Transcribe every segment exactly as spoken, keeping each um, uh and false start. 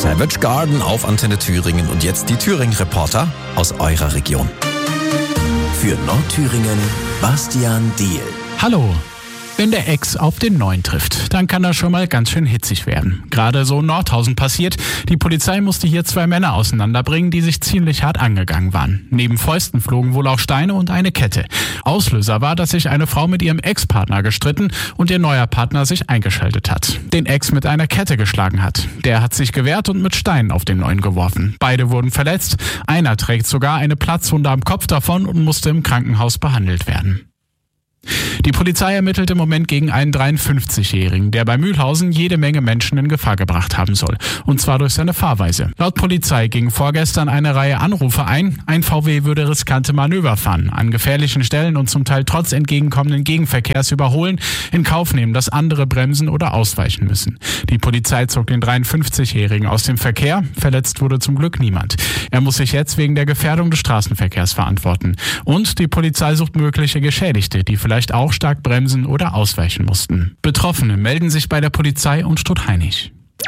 Savage Garden auf Antenne Thüringen und jetzt die Thüringen-Reporter aus eurer Region. Für Nordthüringen Bastian Diehl. Hallo. Wenn der Ex auf den Neuen trifft, dann kann das schon mal ganz schön hitzig werden. Gerade so in Nordhausen passiert. Die Polizei musste hier zwei Männer auseinanderbringen, die sich ziemlich hart angegangen waren. Neben Fäusten flogen wohl auch Steine und eine Kette. Auslöser war, dass sich eine Frau mit ihrem Ex-Partner gestritten und ihr neuer Partner sich eingeschaltet hat. Den Ex mit einer Kette geschlagen hat. Der hat sich gewehrt und mit Steinen auf den Neuen geworfen. Beide wurden verletzt. Einer trägt sogar eine Platzwunde am Kopf davon und musste im Krankenhaus behandelt werden. Die Polizei ermittelt im Moment gegen einen dreiundfünfzigjährigen, der bei Mühlhausen jede Menge Menschen in Gefahr gebracht haben soll. Und zwar durch seine Fahrweise. Laut Polizei ging vorgestern eine Reihe Anrufe ein. Ein V W würde riskante Manöver fahren, an gefährlichen Stellen und zum Teil trotz entgegenkommenden Gegenverkehrs überholen, in Kauf nehmen, dass andere bremsen oder ausweichen müssen. Die Polizei zog den dreiundfünfzigjährigen aus dem Verkehr. Verletzt wurde zum Glück niemand. Er muss sich jetzt wegen der Gefährdung des Straßenverkehrs verantworten. Und die Polizei sucht mögliche Geschädigte, die vielleicht vielleicht auch stark bremsen oder ausweichen mussten. Betroffene melden sich bei der Polizei und Stutt-Heinig.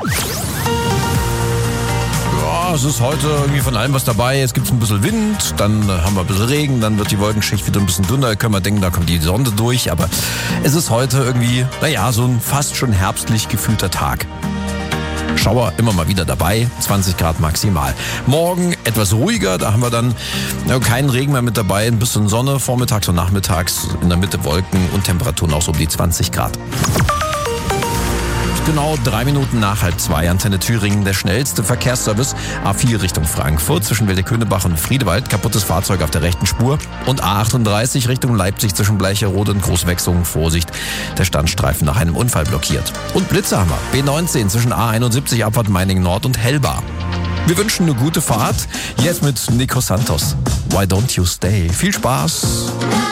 Ja, es ist heute irgendwie von allem was dabei. Es gibt ein bisschen Wind, dann haben wir ein bisschen Regen, dann wird die Wolkenschicht wieder ein bisschen dünner. Da können wir denken, da kommt die Sonne durch. Aber es ist heute irgendwie, naja, so ein fast schon herbstlich gefühlter Tag. Schauer immer mal wieder dabei, zwanzig Grad maximal. Morgen etwas ruhiger, da haben wir dann ja, keinen Regen mehr mit dabei, ein bisschen Sonne, vormittags und nachmittags, in der Mitte Wolken und Temperaturen auch so um die zwanzig Grad. Genau drei Minuten nach halb zwei, Antenne Thüringen, der schnellste Verkehrsservice. A vier Richtung Frankfurt, zwischen Wildekönigbach und Friedewald, kaputtes Fahrzeug auf der rechten Spur. Und A achtunddreißig Richtung Leipzig, zwischen Bleicherode und Großwechsung, Vorsicht, der Standstreifen nach einem Unfall blockiert. Und Blitze haben wir, B neunzehn zwischen A einundsiebzig, Abfahrt Meiningen Nord und Hellbar. Wir wünschen eine gute Fahrt, jetzt mit Nico Santos. Why don't you stay? Viel Spaß!